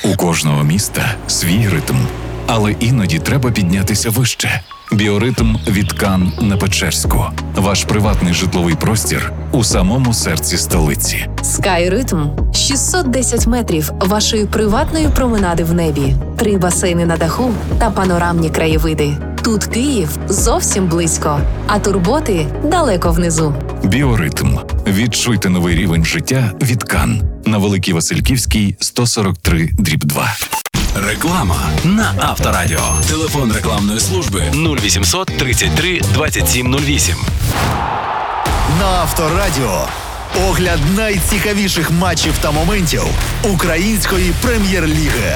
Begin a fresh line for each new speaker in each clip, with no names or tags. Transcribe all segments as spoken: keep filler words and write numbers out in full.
У кожного міста свій ритм, але іноді треба піднятися вище. Біоритм від Кан на Печерську. Ваш приватний житловий простір у самому серці столиці.
Скайритм – шістсот десять метрів вашої приватної променади в небі, три басейни на даху та панорамні краєвиди. Тут Київ зовсім близько, а турботи далеко внизу.
Біоритм. Відчуйте новий рівень життя від Кан. На Великій Васильківській, сто сорок три дріб два.
Реклама на Авторадіо. Телефон рекламної служби нуль вісімсот тридцять три двадцять сім нуль вісім.
На Авторадіо огляд найцікавіших матчів та моментів української прем'єр-ліги.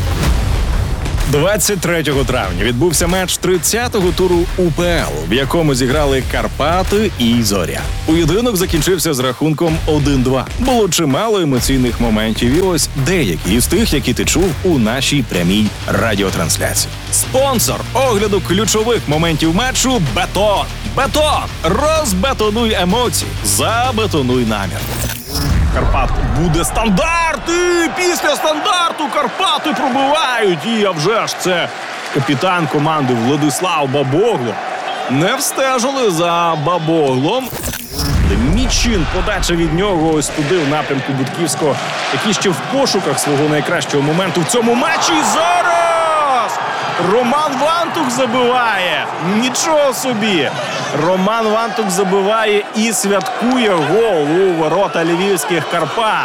двадцять третього травня відбувся матч тридцятого туру УПЛ, в якому зіграли Карпати і Зоря. Поєдинок закінчився з рахунком один-два. Було чимало емоційних моментів, і ось деякі з тих, які ти чув у нашій прямій радіотрансляції. Спонсор огляду ключових моментів матчу – Бетон. Бетон! Розбетонуй емоції, забетонуй намір. Карпат буде стандарт, і після стандарту Карпати пробивають. І, а вже ж, це капітан команди Владислав Бабогло. Не встежили за Бабоглом. Мічин, подача від нього ось туди, в напрямку Будківського, який ще в пошуках свого найкращого моменту в цьому матчі. І зараз Роман Вантух забиває. Нічого собі. Роман Вантух забиває і святкує гол у ворота львівських Карпат.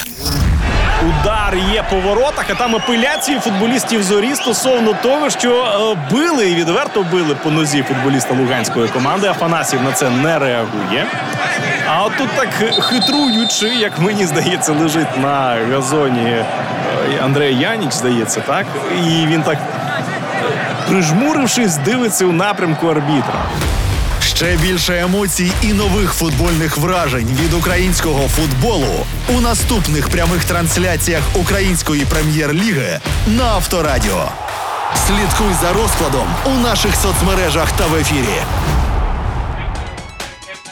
Удар є по воротах, а там апеляції футболістів Зорі стосовно того, що е, били і відверто били по нозі футболіста луганської команди. Афанасьєв на це не реагує. А от тут так хитруючи, як мені здається, лежить на газоні е, Андрей Яніч, здається, так? І він так, прижмурившись, дивиться у напрямку арбітра.
Ще більше емоцій і нових футбольних вражень від українського футболу у наступних прямих трансляціях української прем'єр-ліги на Авторадіо. Слідкуй за розкладом у наших соцмережах та в ефірі.